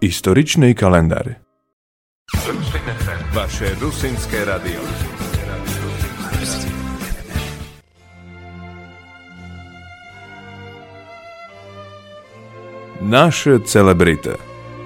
Историчный календарь. Vaše rusínske radio. Naše celebrity.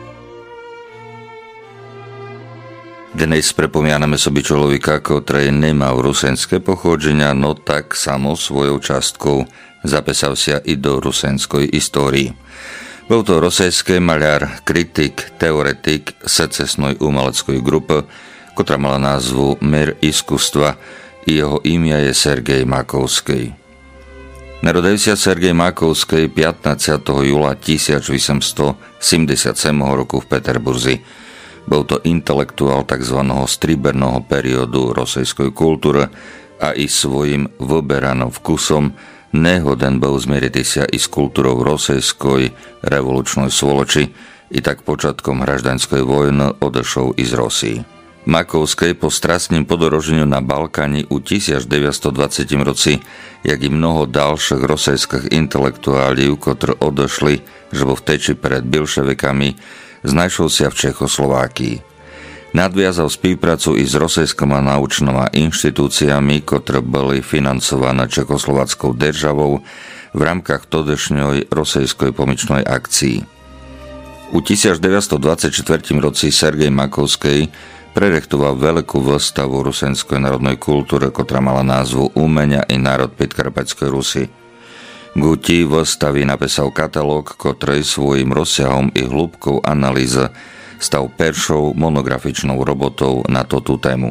Dnes pripomíname sobie človeka, ktorý nemal rusenské pochodzenia, no tak samo svojou častkou zapísal sa i do rusenskej histórii. Bol to rosejský maľar, kritik, teoretik secesnej umeleckej grupy, ktorá mala názvu Mir iskustva i jeho imię je Sergej Makovský. Narodil sa Sergej Makovský 15. júla 1877 roku v Peterburzi. Bol to intelektuál tzv. Striberného periodu rosejskej kultúry a i svojim vyberanom vkusom nehoden bol zmieriť sa i s kultúrou rosejskoj revolučnej svoloči i tak počiatkom hraždanskej vojny odešol i z Rosii. Makovský po strastním podoroženiu na Balkáni u 1920 roci, jak i mnoho ďalších rosejských intelektuálov, ktorí odešli, že vo vteči pred bilševikami, znašol sa v Čechoslovákii. Nadviazal spoluprácu i s rosejskými naučnými inštitúciami, ktoré boli financované Čechoslovackou državou v rámkach todešňoj rosejskej pomičnej akcii. U 1924 roci Sergej Makovský prerechtoval veľkú výstavu rusenskej národnej kultúry, ktorá mala názvu Umenia i národ Podkarpatskej Rusy. Guti výstavy napísal katalóg, ktorý svojím rozsahom i hĺbkou analýzy stal peršou monografičnou robotou na tú tému.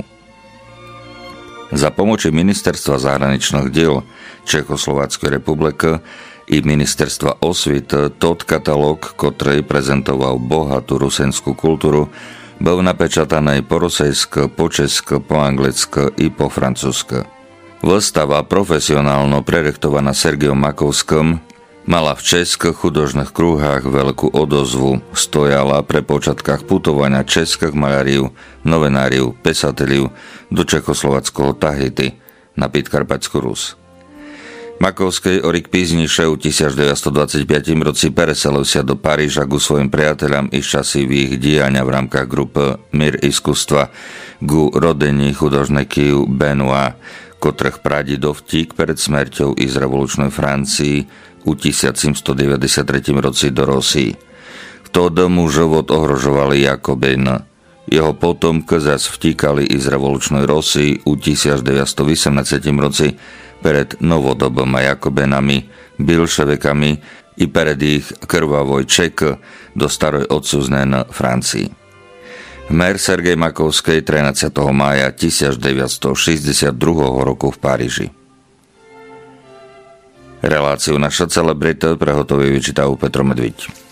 Za pomoci Ministerstva zahraničných diel Čechoslováckej republiky i Ministerstva osvity tot katalóg, ktorý prezentoval bohatú rusenskú kultúru, bol napečataný po rusejsky, po česky, po anglicky i po francúzsky. Výstava profesionálno prerektovaná Sergejom Makovským mala v českých chudožných krúhách veľkú odozvu, stojala pre počiatkách putovania českých maľarov, novináriov, pesateľov do Čechoslovackého Tahiti na Podkarpatskú Rus. Makovský o rok píznejšie v 1925 roci preselil sa do Paríža ku svojim priateľom i časivých diania v rámkach grupy Mir iskustva ku rodení chudožníkov Benoit, ktorých pradedov vtík pred smrťou i z revolučnej Francii u 1793 roci do Rosii. V toho domu život ohrožovali Jakobin. Jeho potomky zas vtíkali i z revolučnej Rosii u 1918 roci pred novodobými Jakobinami, bilševikami i pred ich krvavoj Ček do staroj odsúznenej Francii. Mer Sergej Makovský 13. mája 1962 roku v Paríži. Reláciu Naša celebrita prehotovuje vyčítal Petro Medviť.